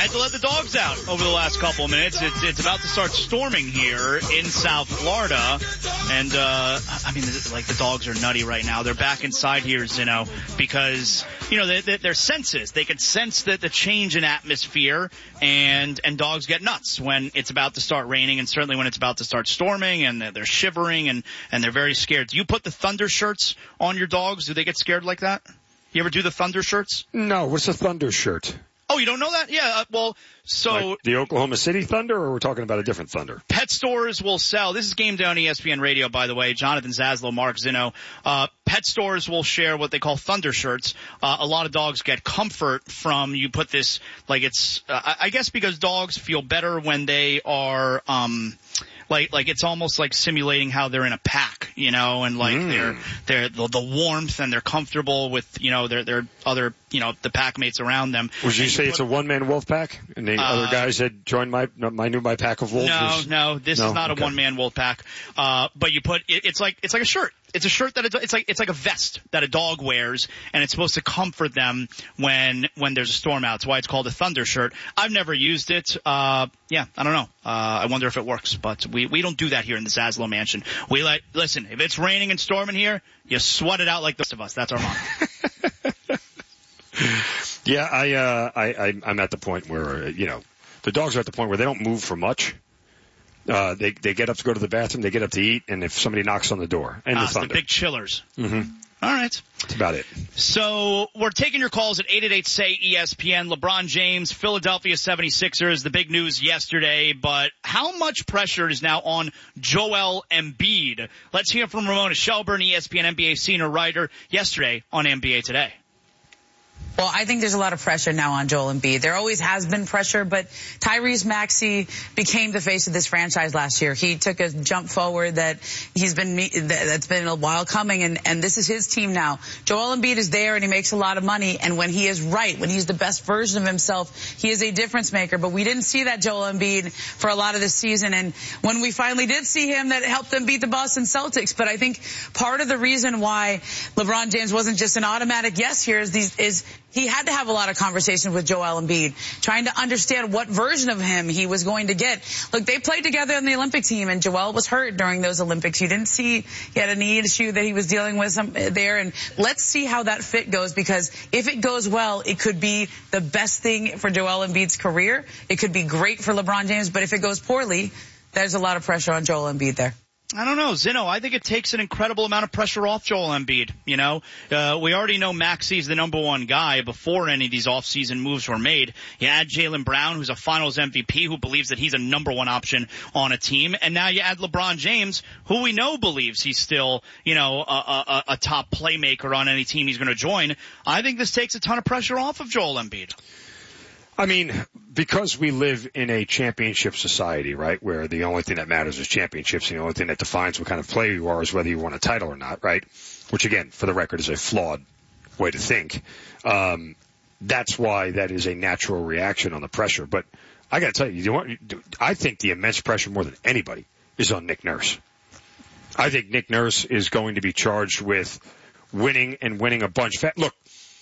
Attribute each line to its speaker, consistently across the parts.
Speaker 1: had to let the dogs out over the last couple of minutes. It's about to start storming here in South Florida. And, the dogs are nutty right now. They're back inside here, Zino, because, their senses. They can sense the change in atmosphere, and dogs get nuts when it's about to start raining, and certainly when it's about to start storming, and they're shivering, and they're very scared. Do you put the thunder shirts on your dogs? Do they get scared like that? You ever do the thunder shirts?
Speaker 2: No. What's a thunder shirt?
Speaker 1: Oh, you don't know that? Yeah,
Speaker 2: like the Oklahoma City Thunder, or we're talking about a different Thunder?
Speaker 1: Pet stores will sell. This is Game Day on ESPN Radio, by the way. Jonathan Zaslow, Mark Zino. Pet stores will share what they call Thunder shirts. A lot of dogs get comfort from, you put this, I guess because dogs feel better when they are, like it's almost like simulating how they're in a pack, and they're the warmth, and they're comfortable with, their other, the pack mates around them.
Speaker 2: Would you say it's a one-man wolf pack? And the other guys had joined my pack of wolves?
Speaker 1: No, this is not a one-man wolf pack. But you put, it's like a shirt. It's a shirt that it's like a vest that a dog wears, and it's supposed to comfort them when there's a storm out. That's why it's called a thunder shirt. I've never used it. I don't know. I wonder if it works, but we don't do that here in the Zaslow Mansion. Listen, if it's raining and storming here, you sweat it out like the rest of us. That's our motto.
Speaker 2: Yeah, I'm at the point where, the dogs are at the point where they don't move for much. They get up to go to the bathroom, they get up to eat, and if somebody knocks on the door, and the thunder.
Speaker 1: The big chillers.
Speaker 2: Mm-hmm.
Speaker 1: All right.
Speaker 2: That's about it.
Speaker 1: So we're taking your calls at 888-SAY-ESPN. LeBron James, Philadelphia 76ers, the big news yesterday, but how much pressure is now on Joel Embiid? Let's hear from Ramona Shelburne, ESPN NBA senior writer, yesterday on NBA Today.
Speaker 3: Well, I think there's a lot of pressure now on Joel Embiid. There always has been pressure, but Tyrese Maxey became the face of this franchise last year. He took a jump forward that's been a while coming, and this is his team now. Joel Embiid is there, and he makes a lot of money, and when he is right, when he's the best version of himself, he is a difference maker. But we didn't see that Joel Embiid for a lot of this season, and when we finally did see him, that helped them beat the Boston Celtics. But I think part of the reason why LeBron James wasn't just an automatic yes here is he had to have a lot of conversations with Joel Embiid, trying to understand what version of him he was going to get. Look, they played together on the Olympic team, and Joel was hurt during those Olympics. You didn't see he had a knee issue that he was dealing with there, and let's see how that fit goes, because if it goes well, it could be the best thing for Joel Embiid's career. It could be great for LeBron James, but if it goes poorly, there's a lot of pressure on Joel Embiid there.
Speaker 1: I don't know, Zino. I think it takes an incredible amount of pressure off Joel Embiid. We already know Maxey's the number one guy before any of these off-season moves were made. You add Jaylen Brown, who's a Finals MVP, who believes that he's a number one option on a team, and now you add LeBron James, who we know believes he's still, a top playmaker on any team he's going to join. I think this takes a ton of pressure off of Joel Embiid.
Speaker 2: I mean, because we live in a championship society, right, where the only thing that matters is championships, and the only thing that defines what kind of player you are is whether you won a title or not, right? Which, again, for the record, is a flawed way to think. That's why that is a natural reaction on the pressure. But I got to tell you, I think the immense pressure more than anybody is on Nick Nurse. I think Nick Nurse is going to be charged with winning and winning a bunch. Look,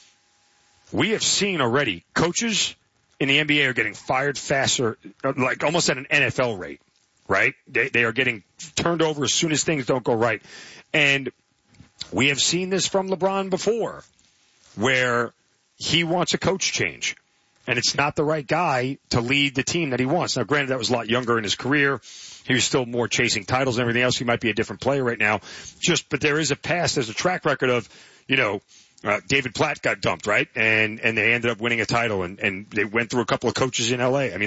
Speaker 2: we have seen already coaches in the NBA are getting fired faster, like almost at an NFL rate, right? They are getting turned over as soon as things don't go right. And we have seen this from LeBron before, where he wants a coach change. And it's not the right guy to lead the team that he wants. Now, granted, that was a lot younger in his career. He was still more chasing titles and everything else. He might be a different player right now. But there is a past, there's a track record of, David Platt got dumped, right? And they ended up winning a title, and they went through a couple of coaches in LA. I mean,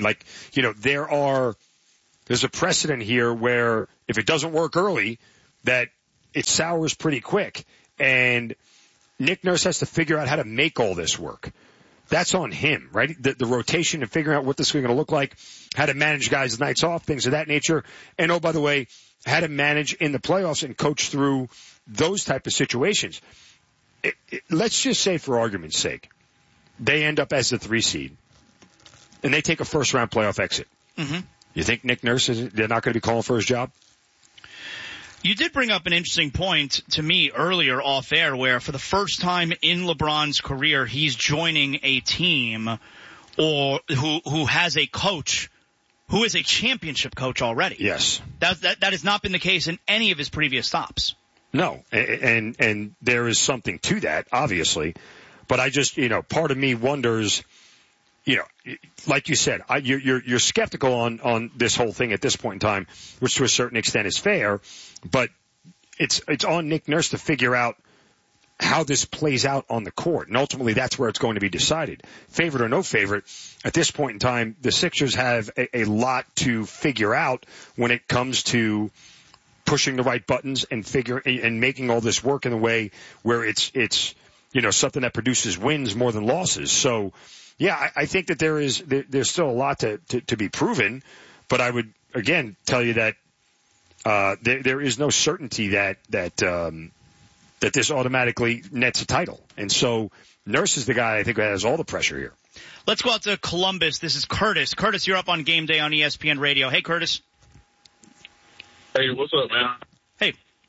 Speaker 2: there's a precedent here where if it doesn't work early, that it sours pretty quick. And Nick Nurse has to figure out how to make all this work. That's on him, right? The rotation and figuring out what this is going to look like, how to manage guys' nights off, things of that nature. And, oh, by the way, how to manage in the playoffs and coach through those type of situations. Let's just say, for argument's sake, they end up as the 3 seed, and they take a first-round playoff exit. Mm-hmm. You think Nick Nurse, they're not going to be calling for his job?
Speaker 1: You did bring up an interesting point to me earlier off air, where for the first time in LeBron's career, he's joining a team or who has a coach who is a championship coach already.
Speaker 2: Yes.
Speaker 1: That has not been the case in any of his previous stops.
Speaker 2: No, and there is something to that, obviously. But I just, part of me wonders, like you said, you're skeptical on this whole thing at this point in time, which to a certain extent is fair, but it's on Nick Nurse to figure out how this plays out on the court. And ultimately that's where it's going to be decided. Favorite or no favorite, at this point in time, the Sixers have a lot to figure out when it comes to pushing the right buttons and making all this work in a way where it's something that produces wins more than losses. So yeah, I think that there's still a lot to be proven, but I would again tell you that there is no certainty that this automatically nets a title. And so Nurse is the guy I think that has all the pressure here.
Speaker 1: Let's go out to Columbus. This is Curtis. Curtis, you're up on Game Day on ESPN Radio. Hey, Curtis.
Speaker 4: Hey, what's up, man?
Speaker 1: Hey.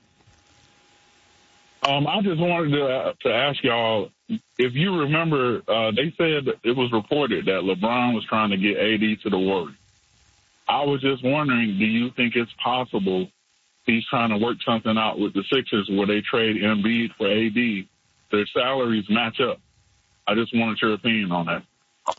Speaker 4: I just wanted to ask y'all, if you remember, they said it was reported that LeBron was trying to get AD to the Warriors. I was just wondering, do you think it's possible he's trying to work something out with the Sixers where they trade Embiid for AD? Their salaries match up. I just wanted your opinion on that.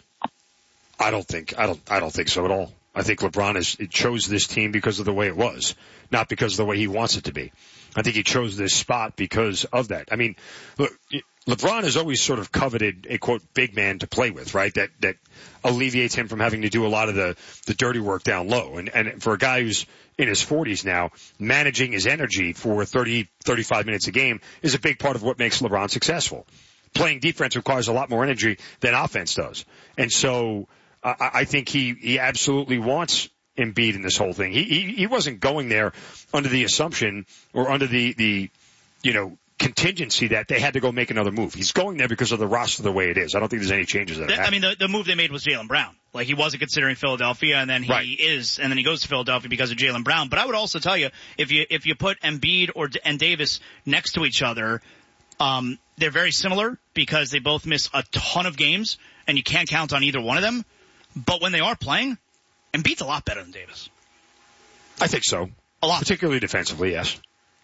Speaker 2: I don't think so at all. I think LeBron chose this team because of the way it was, not because of the way he wants it to be. I think he chose this spot because of that. I mean, look, LeBron has always sort of coveted a, quote, big man to play with, right? That alleviates him from having to do a lot of the dirty work down low. And for a guy who's in his 40s now, managing his energy for 30, 35 minutes a game is a big part of what makes LeBron successful. Playing defense requires a lot more energy than offense does. And so I think he absolutely wants Embiid in this whole thing. He wasn't going there under the assumption or under the contingency that they had to go make another move. He's going there because of the roster the way it is. I don't think there's any changes that
Speaker 1: I mean, the move they made was Jaylen Brown. Like, he wasn't considering Philadelphia, and then he is, and then he goes to Philadelphia because of Jaylen Brown. But I would also tell you, if you put Embiid and Davis next to each other, they're very similar because they both miss a ton of games, and you can't count on either one of them. But when they are playing, Embiid's a lot better than Davis.
Speaker 2: I think so.
Speaker 1: A lot.
Speaker 2: Particularly defensively, yes.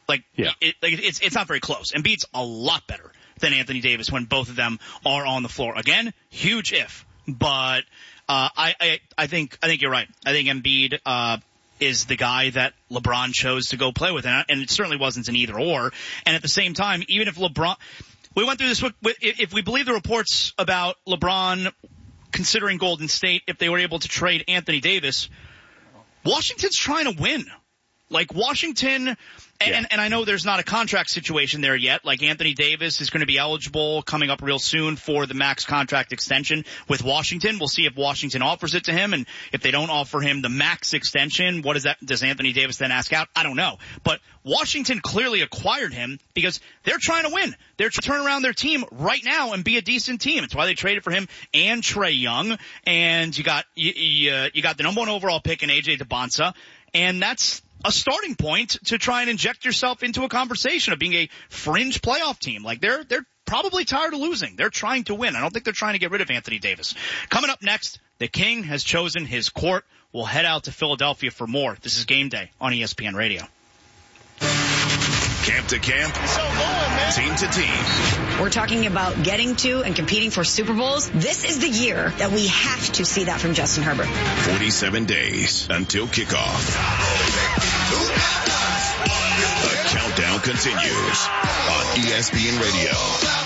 Speaker 1: It's not very close. Embiid's a lot better than Anthony Davis when both of them are on the floor. Again, huge if. But I think you're right. I think Embiid is the guy that LeBron chose to go play with, and it certainly wasn't an either or. And at the same time, even if LeBron, we went through this if we believe the reports about LeBron considering Golden State, if they were able to trade Anthony Davis, Washington's trying to win. Like, Washington, and I know there's not a contract situation there yet. Like, Anthony Davis is going to be eligible coming up real soon for the max contract extension with Washington. We'll see if Washington offers it to him, and if they don't offer him the max extension, what is that? Does Anthony Davis then ask out? I don't know. But Washington clearly acquired him because they're trying to win. They're trying to turn around their team right now and be a decent team. It's why they traded for him and Trae Young, and you got the number 1 overall pick in AJ DeBonsa, and that's a starting point to try and inject yourself into a conversation of being a fringe playoff team. Like, they're probably tired of losing. They're trying to win. I don't think they're trying to get rid of Anthony Davis. Coming up next, the King has chosen his court. We'll head out to Philadelphia for more. This is Game Day on ESPN Radio.
Speaker 5: Camp to camp, team to team.
Speaker 6: We're talking about getting to and competing for Super Bowls. This is the year that we have to see that from Justin Herbert.
Speaker 5: 47 days until kickoff. The countdown continues on ESPN Radio.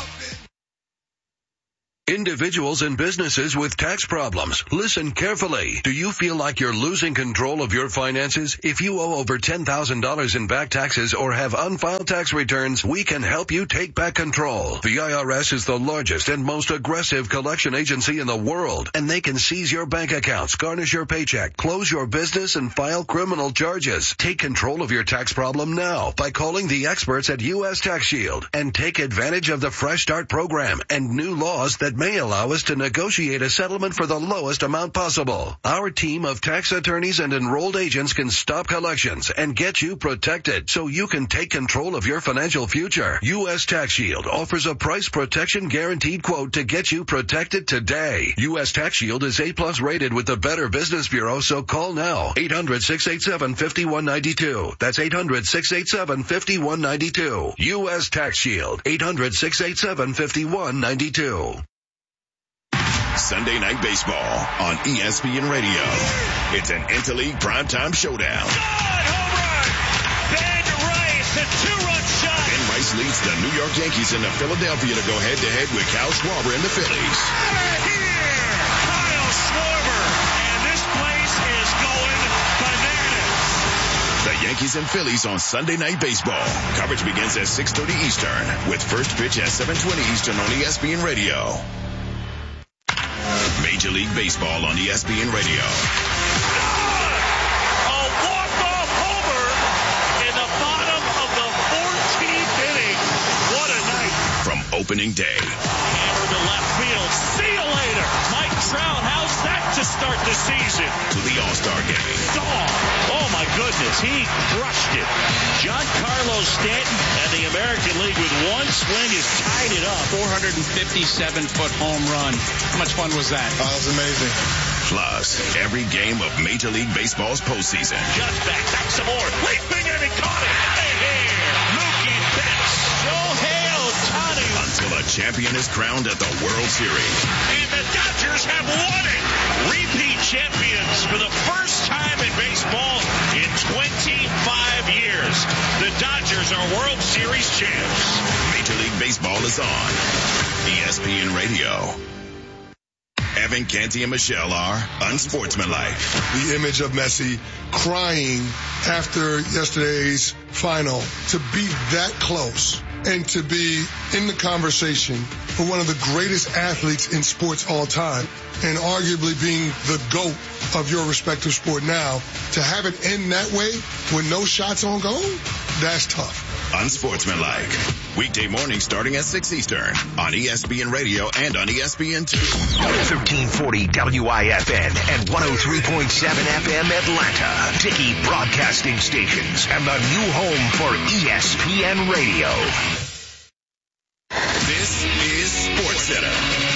Speaker 7: Individuals and businesses with tax problems, listen carefully. Do you feel like you're losing control of your finances? If you owe over $10,000 in back taxes or have unfiled tax returns, we can help you take back control. The IRS is the largest and most aggressive collection agency in the world, and they can seize your bank accounts, garnish your paycheck, close your business, and file criminal charges. Take control of your tax problem now by calling the experts at U.S. Tax Shield and take advantage of the Fresh Start program and new laws that may allow us to negotiate a settlement for the lowest amount possible. Our team of tax attorneys and enrolled agents can stop collections and get you protected so you can take control of your financial future. U.S. Tax Shield offers a price protection guaranteed quote to get you protected today. U.S. Tax Shield is A+ rated with the Better Business Bureau, so call now. 800-687-5192. That's 800-687-5192. U.S. Tax Shield. 800-687-5192.
Speaker 5: Sunday Night Baseball on ESPN Radio. It's an Interleague primetime showdown.
Speaker 8: Home run! Ben Rice, a 2-run shot.
Speaker 5: Ben Rice leads the New York Yankees into Philadelphia to go head-to-head with Kyle Schwarber and the Phillies.
Speaker 8: Out of here! Kyle Schwarber, and this place is going bananas.
Speaker 5: The Yankees and Phillies on Sunday Night Baseball. Coverage begins at 6:30 Eastern with first pitch at 7:20 Eastern on ESPN Radio. Major League Baseball on ESPN Radio.
Speaker 8: A walk-off homer in the bottom of the 14th inning. What a night.
Speaker 5: From opening day.
Speaker 8: Hammer to left field. See you later. Mike Trout, how's that to start the season?
Speaker 5: To the All-Star game.
Speaker 8: Oh my goodness, he crushed it. Giancarlo Stanton and the American League with one swing has tied it up.
Speaker 9: 457-foot home run. How much fun was that?
Speaker 10: Oh, it was amazing.
Speaker 5: Plus, every game of Major League Baseball's postseason.
Speaker 8: Just back some more. Leaping and he caught it. Here, Mookie Betts. Shohei Ohtani.
Speaker 5: Until a champion is crowned at the World Series.
Speaker 8: And the Dodgers have won it. Repeat champions for the first time in baseball in 25 years. The Dodgers are World Series champs.
Speaker 5: Major League Baseball is on ESPN Radio. Evan, Canty, and Michelle are unsportsmanlike.
Speaker 10: The image of Messi crying after yesterday's final, to be that close and to be in the conversation for one of the greatest athletes in sports all time and arguably being the GOAT of your respective sport now, to have it end that way with no shots on goal, that's tough.
Speaker 5: Unsportsmanlike. Weekday morning starting at 6 Eastern on ESPN Radio and on ESPN2.
Speaker 11: 1340 WIFN and 103.7 FM Atlanta. Dickey Broadcasting Stations and the new home for ESPN Radio.
Speaker 5: This is SportsCenter.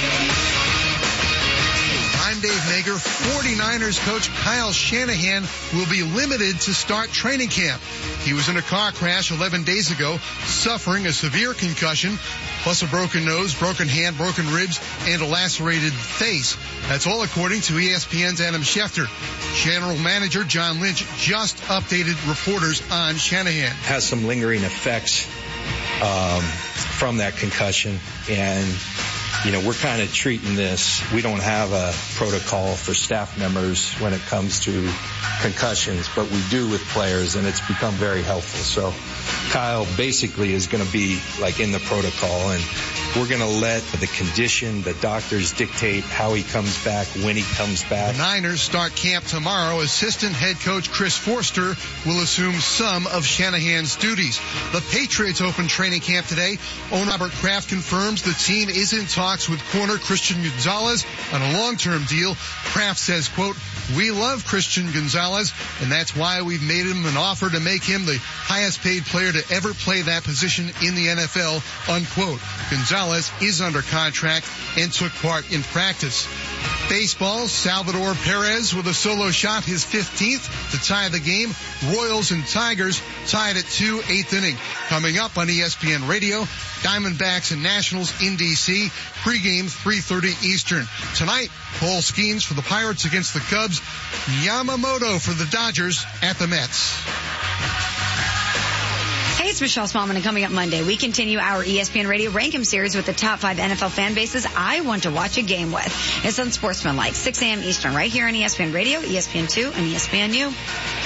Speaker 12: I'm Dave Nager. 49ers coach Kyle Shanahan will be limited to start training camp. He was in a car crash 11 days ago, suffering a severe concussion, plus a broken nose, broken hand, broken ribs, and a lacerated face. That's all according to ESPN's Adam Schefter. General Manager John Lynch just updated reporters on Shanahan.
Speaker 13: Has some lingering effects from that concussion, and we're kind of treating this. We don't have a protocol for staff members when it comes to concussions, but we do with players, and it's become very helpful. So Kyle basically is going to be like in the protocol, and we're going to let the condition, the doctors dictate how he comes back, when he comes back.
Speaker 12: The Niners start camp tomorrow. Assistant head coach Chris Forster will assume some of Shanahan's duties. The Patriots open training camp today. Owner Robert Kraft confirms the team is in talks with corner Christian Gonzalez on a long-term deal. Kraft says, quote, "We love Christian Gonzalez, and that's why we've made him an offer to make him the highest paid player to ever play that position in the NFL," unquote. Gonzalez is under contract and took part in practice. Baseball, Salvador Perez with a solo shot, his 15th to tie the game. Royals and Tigers tied at 2, 8th inning. Coming up on ESPN Radio, Diamondbacks and Nationals in D.C. Pregame 3:30 Eastern. Tonight, Paul Skeens for the Pirates against the Cubs. Yamamoto for the Dodgers at the Mets.
Speaker 6: Hey, it's Michelle Smallman, and coming up Monday, we continue our ESPN Radio Rank-'em series with the top 5 NFL fan bases I want to watch a game with. It's on Sportsmanlike, 6 a.m. Eastern, right here on ESPN Radio, ESPN2, and ESPNU.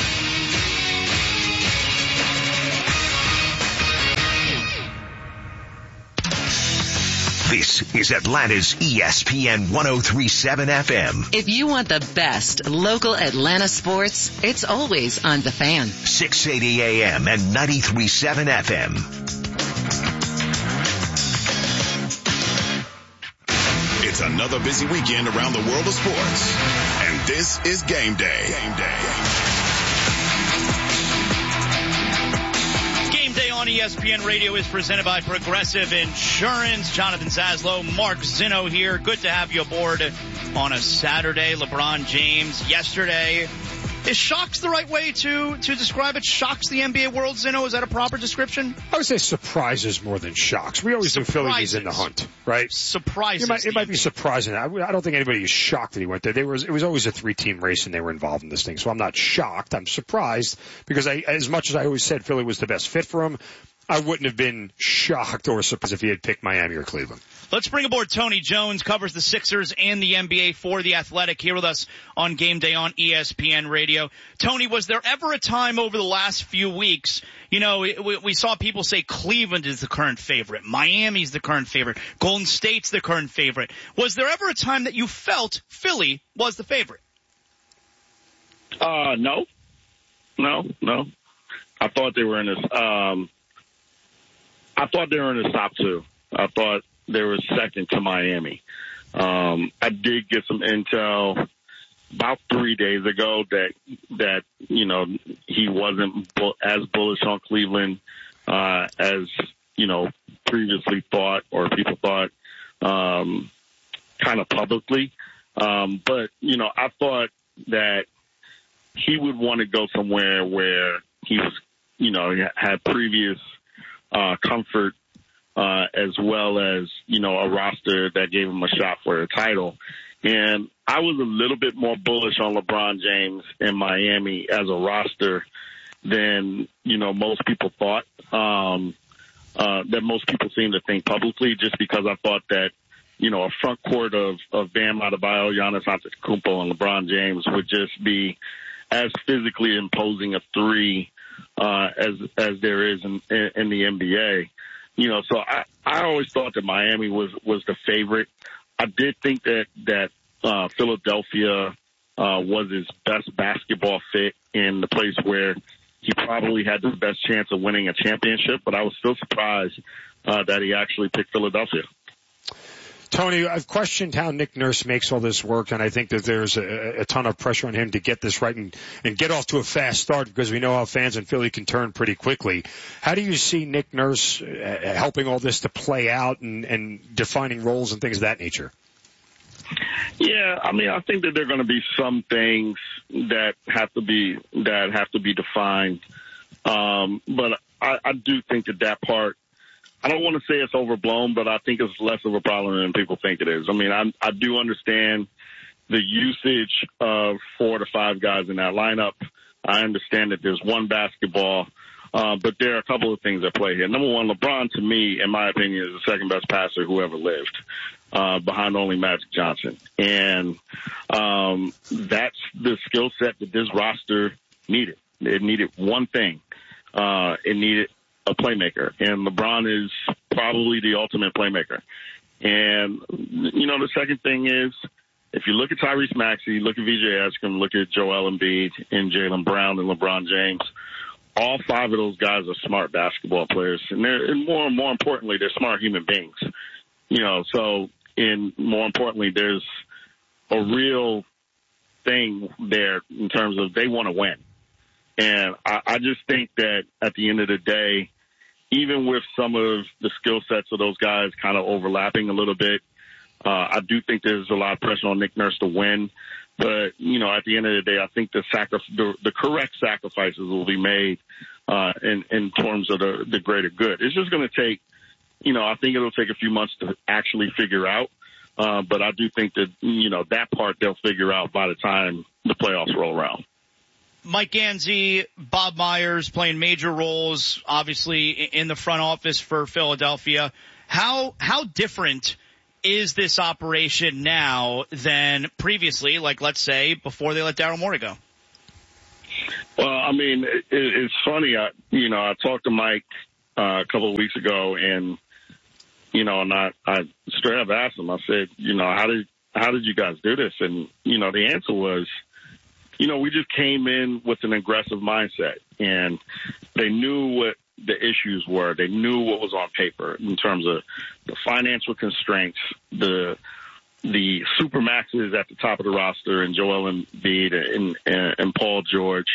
Speaker 11: This is Atlanta's ESPN 103.7 FM.
Speaker 14: If you want the best local Atlanta sports, it's always on The Fan.
Speaker 11: 680 AM and 93.7 FM.
Speaker 5: It's another busy weekend around the world of sports. And this is Game Day.
Speaker 1: Game Day on ESPN Radio is presented by Progressive Insurance. Jonathan Zaslow, Mark Zinno here. Good to have you aboard on a Saturday. LeBron James yesterday. Is shocks the right way to describe it? Shocks the NBA world, Zinno? Is that a proper description?
Speaker 2: I would say surprises more than shocks. We always do Philly he's in the hunt, right?
Speaker 1: Surprises.
Speaker 2: It might be surprising. I don't think anybody is shocked that he went there. It was always a 3-team race and they were involved in this thing. So I'm not shocked. I'm surprised because as much as I always said Philly was the best fit for him, I wouldn't have been shocked or surprised if he had picked Miami or Cleveland.
Speaker 1: Let's bring aboard Tony Jones, covers the Sixers and the NBA for The Athletic, here with us on Game Day on ESPN Radio. Tony, was there ever a time over the last few weeks, we saw people say Cleveland is the current favorite, Miami's the current favorite, Golden State's the current favorite. Was there ever a time that you felt Philly was the favorite?
Speaker 15: No. I thought they were in this, top two. I thought they were second to Miami. I did get some intel about 3 days ago that he wasn't as bullish on Cleveland as previously thought or people thought kind of publicly. But I thought that he would want to go somewhere where he was had previous comfort as well as, a roster that gave him a shot for a title. And I was a little bit more bullish on LeBron James in Miami as a roster than, most people thought, that most people seem to think publicly, just because I thought that, a front court of Bam Adebayo, Giannis Antetokounmpo, and LeBron James would just be as physically imposing a three as there is in the NBA. So I always thought that Miami was the favorite. I did think that Philadelphia was his best basketball fit in the place where he probably had the best chance of winning a championship, but I was still surprised that he actually picked Philadelphia.
Speaker 2: Tony, I've questioned how Nick Nurse makes all this work, and I think that there's a ton of pressure on him to get this right and get off to a fast start, because we know how fans in Philly can turn pretty quickly. How do you see Nick Nurse helping all this to play out and defining roles and things of that nature?
Speaker 15: Yeah, I think that there are going to be some things that have to be defined. But I do think that part, I don't want to say it's overblown, but I think it's less of a problem than people think it is. I do understand the usage of 4 to 5 guys in that lineup. I understand that there's one basketball, but there are a couple of things at play here. Number one, LeBron, to me, in my opinion, is the second best passer who ever lived, behind only Magic Johnson. And that's the skill set that this roster needed. It needed one thing. It needed a playmaker, and LeBron is probably the ultimate playmaker. And, the second thing is, if you look at Tyrese Maxey, look at Vijay Eskrim, look at Joel Embiid and Jaylen Brown and LeBron James, all 5 of those guys are smart basketball players. And more importantly, they're smart human beings. More importantly, there's a real thing there in terms of they want to win. And I just think that at the end of the day, even with some of the skill sets of those guys kind of overlapping a little bit, I do think there's a lot of pressure on Nick Nurse to win. But, at the end of the day, I think the correct sacrifices will be made in terms of the greater good. It's just going to take, I think it'll take a few months to actually figure out. But I do think that, that part they'll figure out by the time the playoffs roll around.
Speaker 1: Mike Ganzi, Bob Myers playing major roles, obviously, in the front office for Philadelphia. How different is this operation now than previously, like, let's say, before they let Daryl Morey go?
Speaker 15: Well, it's funny. I talked to Mike a couple of weeks ago, and, and I straight up asked him, I said, how did you guys do this? And, the answer was, we just came in with an aggressive mindset, and they knew what the issues were. They knew what was on paper in terms of the financial constraints, the the supermaxes at the top of the roster and Joel Embiid and Paul George,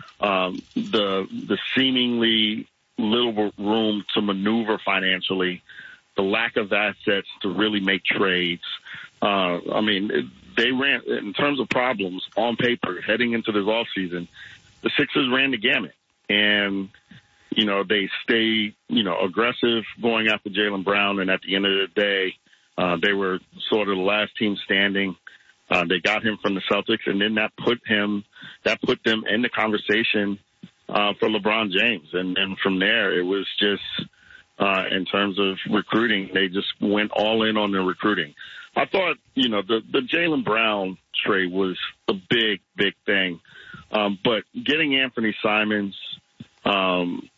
Speaker 15: the seemingly little room to maneuver financially, the lack of assets to really make trades. I mean, they ran, in terms of problems on paper heading into this offseason, the Sixers ran the gamut. And, you know, they stay, you know, aggressive going after Jaylen Brown. And at the end of the day, they were sort of the last team standing. They got him from the Celtics, and then that put them in the conversation for LeBron James. And from there, it was just, in terms of recruiting, they just went all in on their recruiting. I thought, you know, the Jaylen Brown trade was a big, big thing. But getting Anthony Simons, when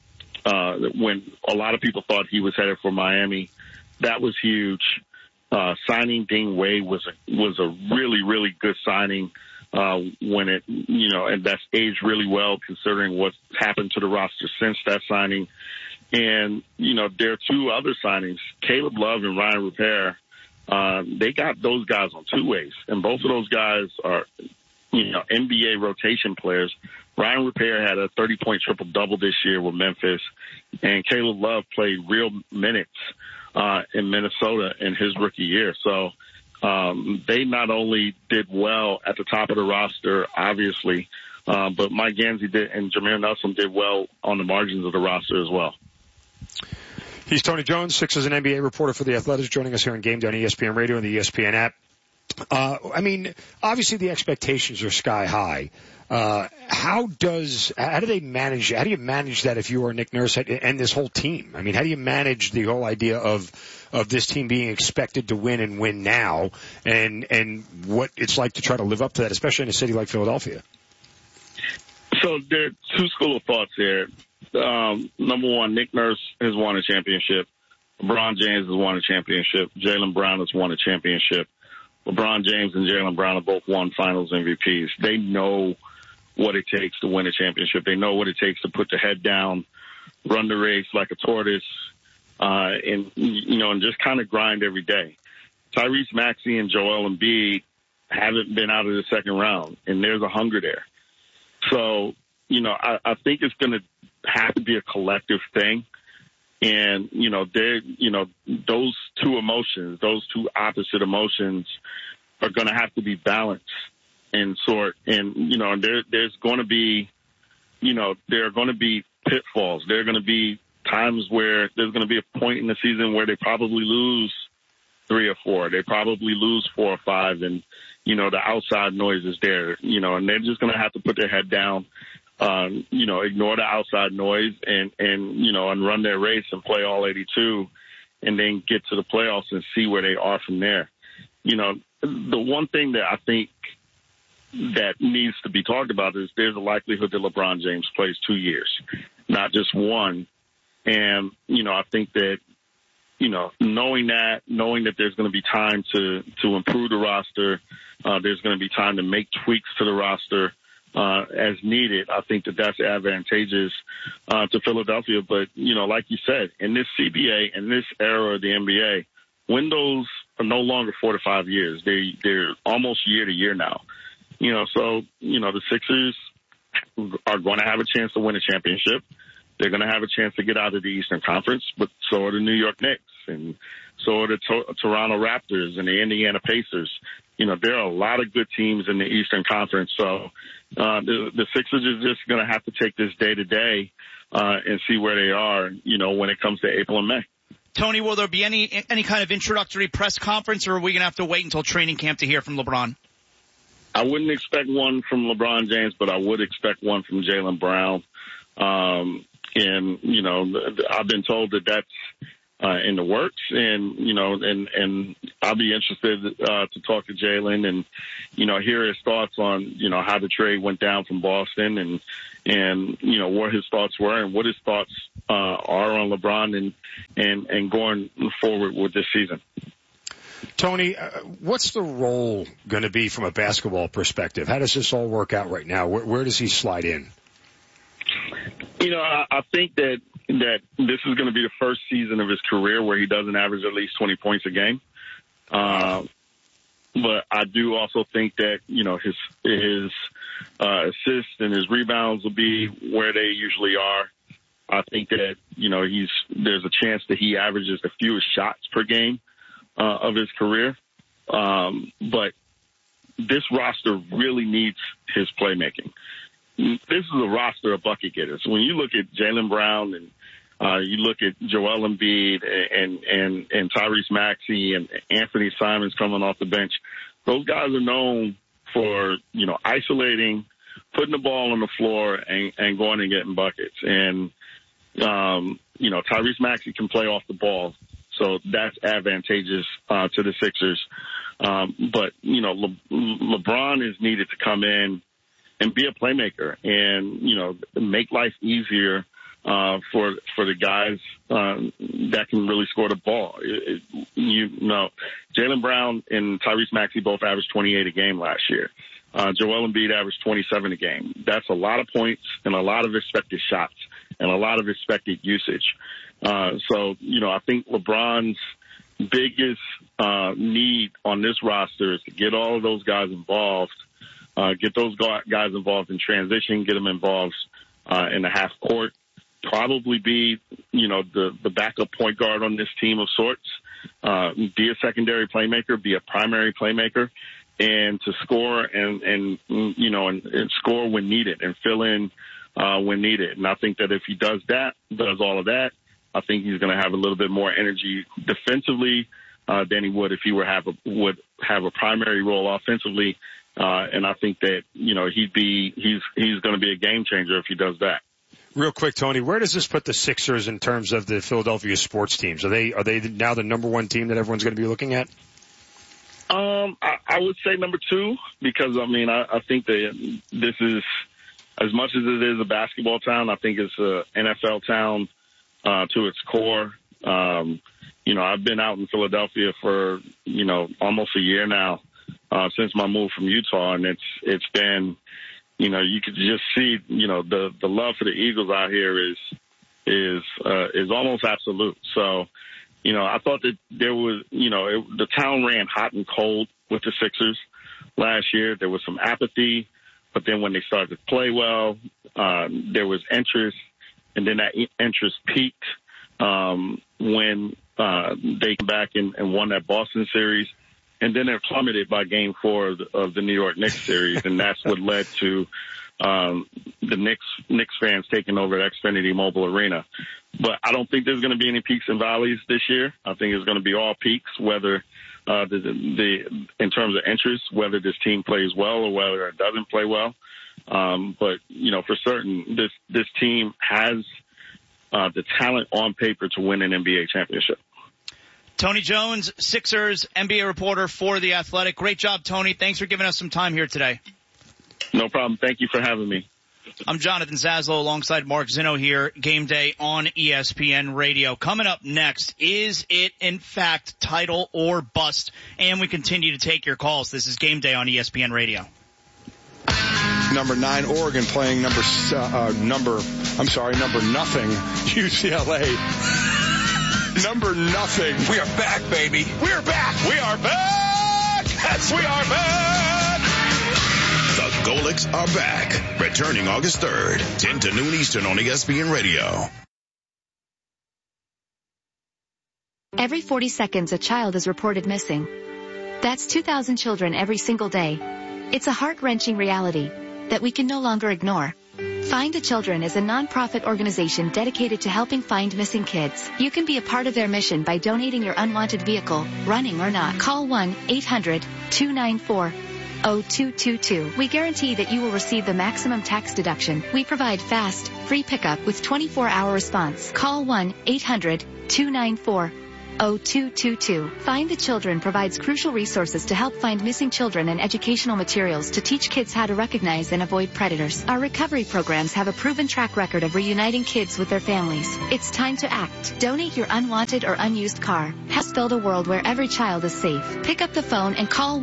Speaker 15: a lot of people thought he was headed for Miami, that was huge. Signing Dean Wade was a really, really good signing, when it, you know, and that's aged really well considering what's happened to the roster since that signing. And, you know, there are two other signings, Caleb Love and Ryan Rupert. They got those guys on two ways, and both of those guys are, you know, NBA rotation players. Ryan Rupert had a 30-point triple-double this year with Memphis, and Caleb Love played real minutes in Minnesota in his rookie year. So they not only did well at the top of the roster, obviously, but Mike Gansey did, and Jameer Nelson did well on the margins of the roster as well.
Speaker 2: He's Tony Jones, Sixers and NBA reporter for The Athletic, joining us here on Game Day on ESPN Radio and the ESPN app. I mean, obviously the expectations are sky high. How do you manage that if you are Nick Nurse and this whole team? I mean, how do you manage the whole idea of this team being expected to win and win now, and what it's like to try to live up to that, especially in a city like Philadelphia?
Speaker 15: So there are two schools of thoughts here. Number one, Nick Nurse has won a championship. LeBron James has won a championship. Jaylen Brown has won a championship. LeBron James and Jaylen Brown have both won finals MVPs. They know what it takes to win a championship. They know what it takes to put the head down, run the race like a tortoise, and just kind of grind every day. Tyrese Maxey and Joel Embiid haven't been out of the second round, and there's a hunger there. So, you know, I think it's going to have to be a collective thing. And, you know, those two emotions, those two opposite emotions are going to have to be balanced and sort. And, you know, there's going to be, you know, there are going to be pitfalls. There are going to be times where there's going to be a point in the season where they probably lose 3 or 4. They probably lose 4 or 5. And, you know, the outside noise is there, you know, and they're just going to have to put their head down, you know, ignore the outside noise and run their race and play all 82 and then get to the playoffs and see where they are from there. You know, the one thing that I think that needs to be talked about is there's a likelihood that LeBron James plays 2 years, not just one. And, you know, I think that, you know, knowing that there's going to be time to improve the roster, there's going to be time to make tweaks to the roster as needed. I think that that's advantageous to Philadelphia. But, you know, like you said, in this CBA, in this era of the NBA, windows are no longer 4 to 5 years. They're almost year to year now. You know, so, you know, the Sixers are going to have a chance to win a championship. They're going to have a chance to get out of the Eastern Conference, but so are the New York Knicks and so are the Toronto Raptors and the Indiana Pacers. You know, there are a lot of good teams in the Eastern Conference. So the Sixers are just going to have to take this day to day and see where they are, you know, when it comes to April and May.
Speaker 1: Tony, will there be any kind of introductory press conference, or are we going to have to wait until training camp to hear from LeBron?
Speaker 15: I wouldn't expect one from LeBron James, but I would expect one from Jaylen Brown. And, you know, I've been told that that's in the works, and, you know, and I'll be interested to talk to Jaylen and, you know, hear his thoughts on, you know, how the trade went down from Boston and, you know, what his thoughts were and what his thoughts are on LeBron and going forward with this season.
Speaker 2: Tony, what's the role going to be from a basketball perspective? How does this all work out right now? Where does he slide in?
Speaker 15: You know, I think that this is going to be the first season of his career where he doesn't average at least 20 points a game. But I do also think that, his assists and his rebounds will be where they usually are. I think that, there's a chance that he averages the fewest shots per game of his career. But this roster really needs his playmaking. This is a roster of bucket getters. When you look at Jaylen Brown and you look at Joel Embiid and Tyrese Maxey and Anthony Simons coming off the bench, those guys are known for, isolating, putting the ball on the floor and going and getting buckets. And, Tyrese Maxey can play off the ball. So that's advantageous to the Sixers. But, LeBron is needed to come in and be a playmaker and, make life easier for the guys that can really score the ball. Jaylen Brown and Tyrese Maxey both averaged 28 a game last year. Joel Embiid averaged 27 a game. That's a lot of points and a lot of expected shots and a lot of expected usage. So, I think LeBron's biggest need on this roster is to get all of those guys involved, get those guys involved in transition, get them involved in the half court, probably be, the backup point guard on this team of sorts, be a secondary playmaker, be a primary playmaker, and to score and score when needed and fill in when needed. And I think that if he does all of that, I think he's going to have a little bit more energy defensively than he would if he would have a primary role offensively. And I think that he's going to be a game changer if he does that.
Speaker 2: Real quick, Tony, where does this put the Sixers in terms of the Philadelphia sports teams? Are they now the number one team that everyone's going to be looking at?
Speaker 15: I would say number 2 because I think that this is, as much as it is a basketball town, I think it's an NFL town to its core. I've been out in Philadelphia for almost a year now since my move from Utah, and it's been. You could just see, the love for the Eagles out here is almost absolute. So, I thought that there was, the town ran hot and cold with the Sixers last year. There was some apathy, but then when they started to play well, there was interest, and then that interest peaked when they came back and won that Boston series. And then it plummeted by Game 4 of the New York Knicks series, and that's what led to the Knicks fans taking over the Xfinity Mobile Arena. But I don't think there's going to be any peaks and valleys this year. I think it's going to be all peaks, whether in terms of interest, whether this team plays well or whether it doesn't play well. But for certain, this team has the talent on paper to win an NBA championship.
Speaker 1: Tony Jones, Sixers NBA reporter for The Athletic. Great job, Tony. Thanks for giving us some time here today.
Speaker 15: No problem. Thank you for having me.
Speaker 1: I'm Jonathan Zaslow alongside Mark Zinno here, Game Day on ESPN Radio. Coming up next, is it in fact title or bust? And we continue to take your calls. This is Game Day on ESPN Radio.
Speaker 16: Number 9, Oregon playing number nothing, UCLA. Number nothing.
Speaker 17: We are back, baby.
Speaker 16: We are back. We are back. Yes, we are back.
Speaker 5: The Golics are back. Returning August 3rd, 10 to noon Eastern on ESPN Radio.
Speaker 18: Every 40 seconds, a child is reported missing. That's 2,000 children every single day. It's a heart-wrenching reality that we can no longer ignore. Find a Children is a non-profit organization dedicated to helping find missing kids. You can be a part of their mission by donating your unwanted vehicle, running or not. Call 1-800-294-0222. We guarantee that you will receive the maximum tax deduction. We provide fast, free pickup with 24-hour response. Call 1-800-294-0222. Find the Children provides crucial resources to help find missing children and educational materials to teach kids how to recognize and avoid predators. Our recovery programs have a proven track record of reuniting kids with their families. It's time to act. Donate your unwanted or unused car. Help build a world where every child is safe. Pick up the phone and call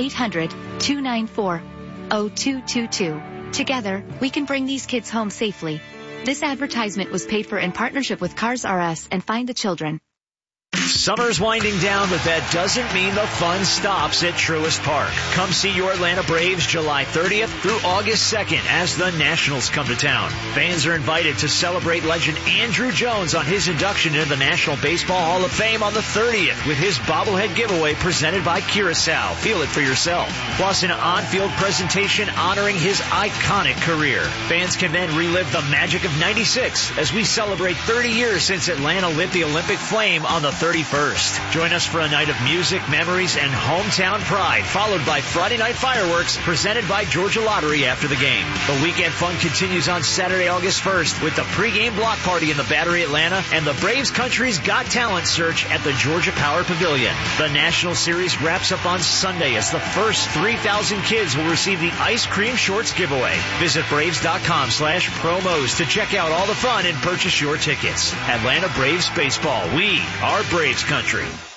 Speaker 18: 1-800-294-0222. Together, we can bring these kids home safely. This advertisement was paid for in partnership with Cars R Us and Find the Children.
Speaker 17: Summer's winding down, but that doesn't mean the fun stops at Truist Park. Come see your Atlanta Braves July 30th through August 2nd as the Nationals come to town. Fans are invited to celebrate legend Andrew Jones on his induction into the National Baseball Hall of Fame on the 30th with his bobblehead giveaway presented by Curacao. Feel it for yourself. Plus an on-field presentation honoring his iconic career. Fans can then relive the magic of 96 as we celebrate 30 years since Atlanta lit the Olympic flame on the 31st. Join us for a night of music, memories, and hometown pride, followed by Friday night fireworks presented by Georgia Lottery after the game. The weekend fun continues on Saturday, August 1st with the pregame block party in the Battery Atlanta and the Braves Country's Got Talent search at the Georgia Power Pavilion. The National Series wraps up on Sunday as the first 3,000 kids will receive the Ice Cream Shorts giveaway. Visit Braves.com/promos to check out all the fun and purchase your tickets. Atlanta Braves Baseball. We are Braves Country.